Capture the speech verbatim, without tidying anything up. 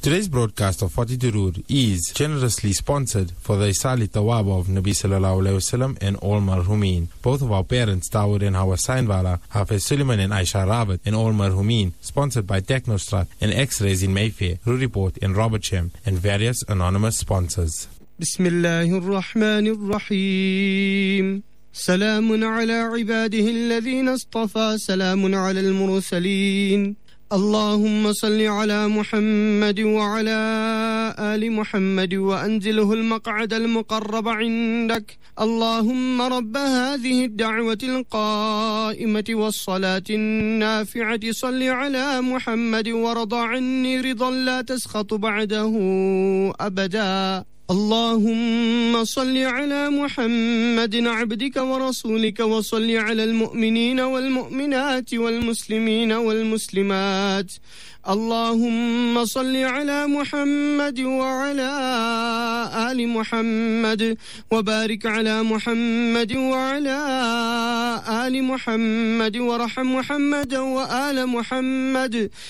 Today's broadcast of forty Durood is generously sponsored for the Isali Tawaba of Nabi Sallallahu Alaihi Wasallam and all marhumin. Both of our parents, Dawood and Hawa Sainwala, Hafiz Suleiman and Aisha Rabat, and all marhumin, sponsored by Technostrut and X-Rays in Mayfair, Ruriport and Robert Shem, and various anonymous sponsors. Bismillahir Rahmanir Rahim. Salamun ala ibadihi alladhina istafa, salamun ala al-mursalin. اللهم صل على محمد وعلى آل محمد وأنزله المقعد المقرب عندك اللهم رب هذه الدعوة القائمة والصلاة النافعة صل على محمد وارض عني رضا لا تسخط بعده أبدا اللهم صل على محمد عبدك ورسولك وصل على المؤمنين والمؤمنات والمسلمين والمسلمات اللهم صل على محمد وعلى آل محمد وبارك على محمد وعلى آل محمد ورحم محمد وآل محمد